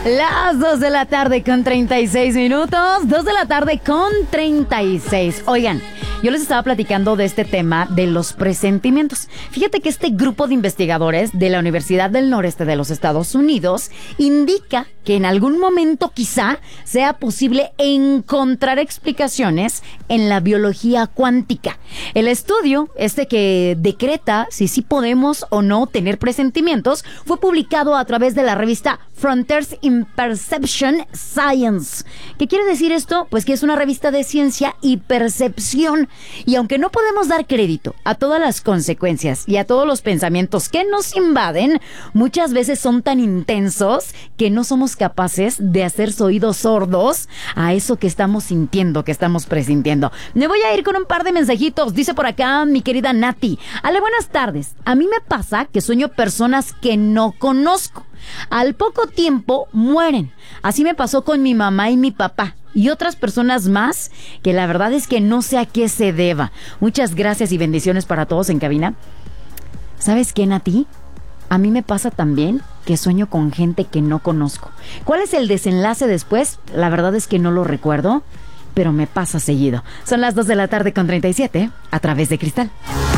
Las 2 de la tarde con 36 minutos. 2 de la tarde con 36. Oigan, yo les estaba platicando de este tema de los presentimientos. Fíjate que este grupo de investigadores de la Universidad del Noreste de los Estados Unidos indica que en algún momento quizá sea posible encontrar explicaciones en la biología cuántica. El estudio, que decreta si sí podemos o no tener presentimientos, fue publicado a través de la revista Frontiers in Perception Science. ¿Qué quiere decir esto? Pues que es una revista de ciencia y percepción. Y aunque no podemos dar crédito a todas las consecuencias y a todos los pensamientos que nos invaden, muchas veces son tan intensos que no somos capaces de hacer oídos sordos a eso que estamos sintiendo, que estamos presintiendo. Me voy a ir con un par de mensajitos. Dice por acá mi querida Nati: Ale, buenas tardes. A mí me pasa que sueño personas que no conozco. Al poco tiempo mueren. Así me pasó con mi mamá y mi papá y otras personas más que la verdad es que no sé a qué se deba. Muchas gracias y bendiciones para todos en cabina. ¿Sabes qué, Nati? A mí me pasa también que sueño con gente que no conozco. ¿Cuál es el desenlace después? La verdad es que no lo recuerdo, pero me pasa seguido. Son las 2 de la tarde con 37 a través de Cristal.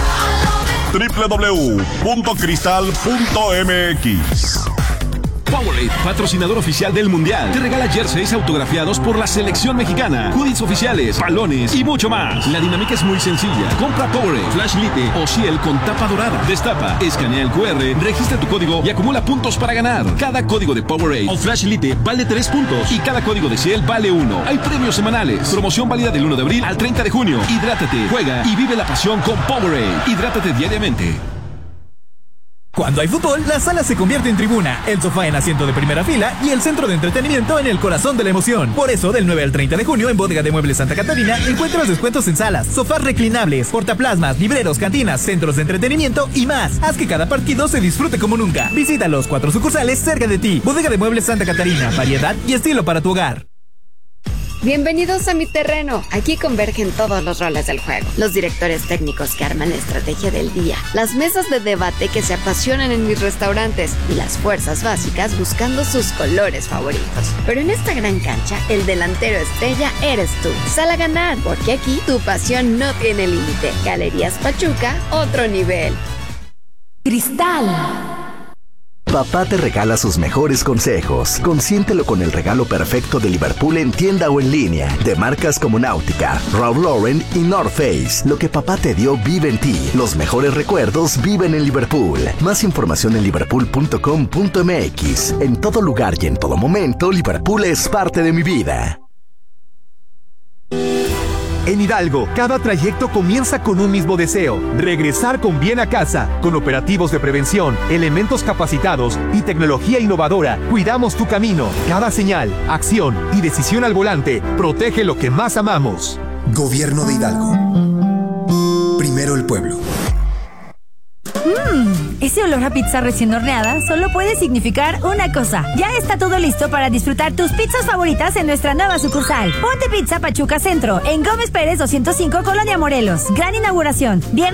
www.cristal.mx. Powerade, patrocinador oficial del Mundial, te regala jerseys autografiados por la selección mexicana, hoodies oficiales, balones y mucho más. La dinámica es muy sencilla. Compra Powerade, Flash Lite o Ciel con tapa dorada. Destapa, escanea el QR, registra tu código y acumula puntos para ganar. Cada código de Powerade o Flash Lite vale 3 puntos y cada código de Ciel vale 1. Hay premios semanales. Promoción válida del 1 de abril al 30 de junio. Hidrátate, juega y vive la pasión con Powerade. Hidrátate diariamente. Cuando hay fútbol, la sala se convierte en tribuna, el sofá en asiento de primera fila y el centro de entretenimiento en el corazón de la emoción. Por eso, del 9 al 30 de junio en Bodega de Muebles Santa Catarina encuentras descuentos en salas, sofás reclinables, portaplasmas, libreros, cantinas, centros de entretenimiento y más. Haz que cada partido se disfrute como nunca. Visita los 4 sucursales cerca de ti. Bodega de Muebles Santa Catarina, variedad y estilo para tu hogar. Bienvenidos a mi terreno. Aquí convergen todos los roles del juego. Los directores técnicos que arman la estrategia del día, las mesas de debate que se apasionan en mis restaurantes y las fuerzas básicas buscando sus colores favoritos. Pero en esta gran cancha, el delantero estrella eres tú. Sal a ganar, porque aquí tu pasión no tiene límite. Galerías Pachuca, otro nivel. Cristal. Papá te regala sus mejores consejos. Consiéntelo con el regalo perfecto de Liverpool en tienda o en línea. De marcas como Náutica, Ralph Lauren y North Face. Lo que papá te dio vive en ti. Los mejores recuerdos viven en Liverpool. Más información en liverpool.com.mx. En todo lugar y en todo momento, Liverpool es parte de mi vida. En Hidalgo, cada trayecto comienza con un mismo deseo: regresar con bien a casa. Con operativos de prevención, elementos capacitados y tecnología innovadora, cuidamos tu camino. Cada señal, acción y decisión al volante protege lo que más amamos. Gobierno de Hidalgo. Primero el pueblo. Ese olor a pizza recién horneada solo puede significar una cosa: ya está todo listo para disfrutar tus pizzas favoritas en nuestra nueva sucursal. Ponte Pizza Pachuca Centro, en Gómez Pérez 205, Colonia Morelos. Gran inauguración. Bien